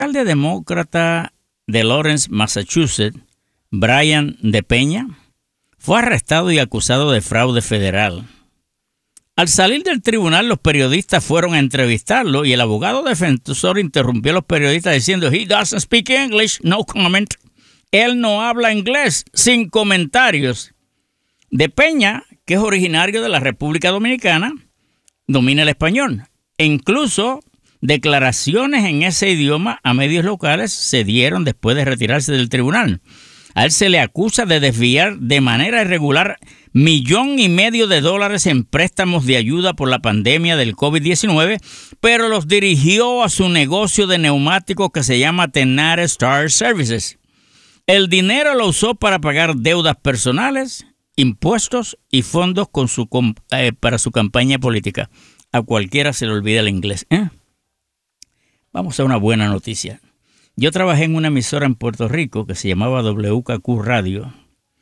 alcalde demócrata de Lawrence, Massachusetts, Brian de Peña, fue arrestado y acusado de fraude federal. Al salir del tribunal, los periodistas fueron a entrevistarlo y el abogado defensor interrumpió a los periodistas diciendo "He doesn't speak English, no comment". Él no habla inglés, sin comentarios. De Peña, que es originario de la República Dominicana, domina el español. E incluso declaraciones en ese idioma a medios locales se dieron después de retirarse del tribunal. A él se le acusa de desviar de manera irregular $1,500,000 en préstamos de ayuda por la pandemia del COVID-19, pero los dirigió a su negocio de neumáticos que se llama Tenare Star Services. El dinero lo usó para pagar deudas personales, impuestos y fondos para su campaña política. A cualquiera se le olvida el inglés. Vamos a una buena noticia. Yo trabajé en una emisora en Puerto Rico que se llamaba WKQ Radio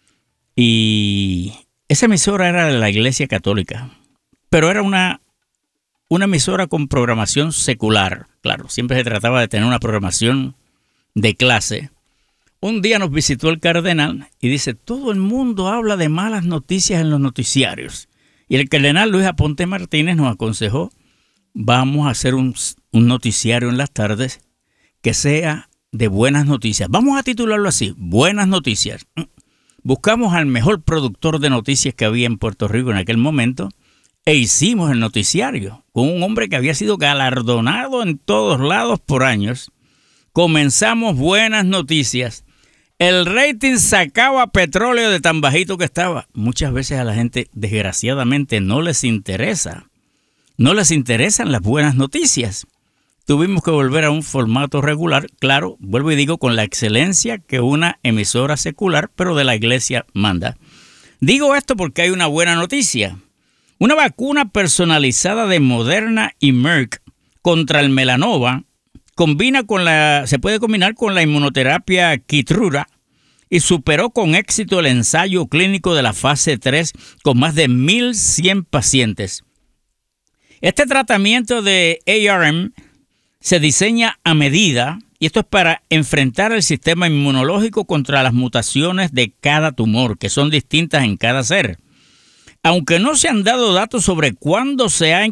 y esa emisora era de la Iglesia Católica, pero era una emisora con programación secular. Claro, siempre se trataba de tener una programación de clase. Un día nos visitó el cardenal y dice, todo el mundo habla de malas noticias en los noticiarios. Y el cardenal Luis Aponte Martínez nos aconsejó, vamos a hacer un noticiario en las tardes que sea de buenas noticias. Vamos a titularlo así, Buenas Noticias. Buscamos al mejor productor de noticias que había en Puerto Rico en aquel momento e hicimos el noticiario con un hombre que había sido galardonado en todos lados por años. Comenzamos Buenas Noticias. El rating sacaba petróleo de tan bajito que estaba. Muchas veces a la gente, desgraciadamente, no les interesa. No les interesan las buenas noticias. Tuvimos que volver a un formato regular, claro, vuelvo y digo, con la excelencia que una emisora secular, pero de la iglesia manda. Digo esto porque hay una buena noticia. Una vacuna personalizada de Moderna y Merck contra el melanoma se puede combinar con la inmunoterapia Keytruda y superó con éxito el ensayo clínico de la fase 3 con más de 1,100 pacientes. Este tratamiento de ARM se diseña a medida y esto es para enfrentar el sistema inmunológico contra las mutaciones de cada tumor, que son distintas en cada ser. Aunque no se han dado datos sobre cuánto se ha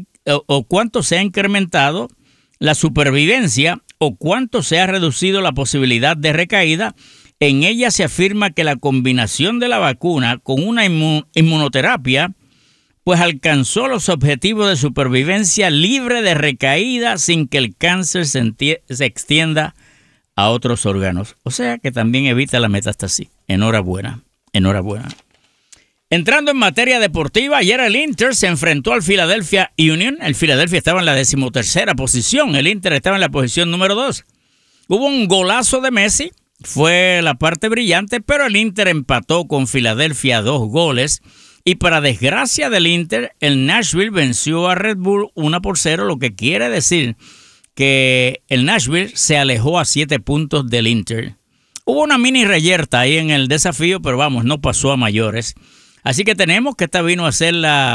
incrementado la supervivencia o cuánto se ha reducido la posibilidad de recaída, en ella se afirma que la combinación de la vacuna con una inmunoterapia pues alcanzó los objetivos de supervivencia libre de recaída sin que el cáncer se extienda a otros órganos. O sea que también evita la metástasis. Enhorabuena, enhorabuena. Entrando en materia deportiva, ayer el Inter se enfrentó al Philadelphia Union. El Philadelphia estaba en la 13ª posición, el Inter estaba en la posición número 2. Hubo un golazo de Messi, fue la parte brillante, pero el Inter empató con Philadelphia 2 goles. Y para desgracia del Inter, el Nashville venció a Red Bull 1-0, lo que quiere decir que el Nashville se alejó a 7 puntos del Inter. Hubo una mini reyerta ahí en el desafío, pero vamos, no pasó a mayores. Así que tenemos que esta vino a ser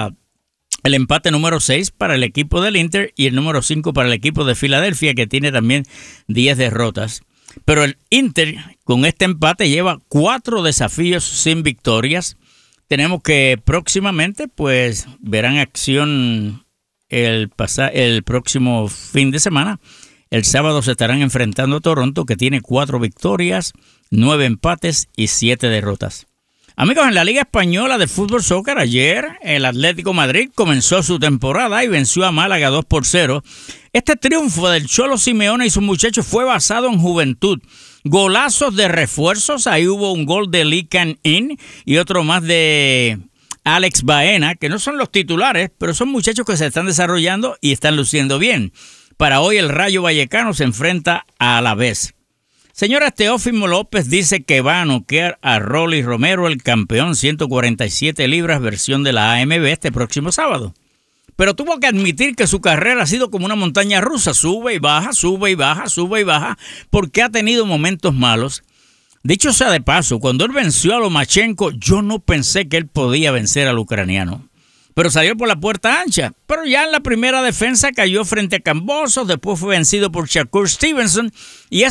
el empate número 6 para el equipo del Inter y el número 5 para el equipo de Filadelfia, que tiene también 10 derrotas. Pero el Inter con este empate lleva 4 desafíos sin victorias. Tenemos que próximamente pues verán acción el próximo fin de semana. El sábado se estarán enfrentando a Toronto, que tiene 4 victorias, 9 empates y 7 derrotas. Amigos, en la Liga Española de Fútbol Soccer, ayer el Atlético Madrid comenzó su temporada y venció a Málaga 2-0. Este triunfo del Cholo Simeone y sus muchachos fue basado en juventud. Golazos de refuerzos, ahí hubo un gol de Lee Can-in y otro más de Alex Baena, que no son los titulares, pero son muchachos que se están desarrollando y están luciendo bien. Para hoy el Rayo Vallecano se enfrenta a Alavés. Señora, Teófimo López dice que va a noquear a Rolly Romero, el campeón 147 libras versión de la AMB este próximo sábado. Pero tuvo que admitir que su carrera ha sido como una montaña rusa, sube y baja, sube y baja, sube y baja, porque ha tenido momentos malos. Dicho sea de paso, cuando él venció a Lomachenko, yo no pensé que él podía vencer al ucraniano. pero salió por la puerta ancha. Pero ya en la primera defensa cayó frente a Kambosos, después fue vencido por Shakur Stevenson y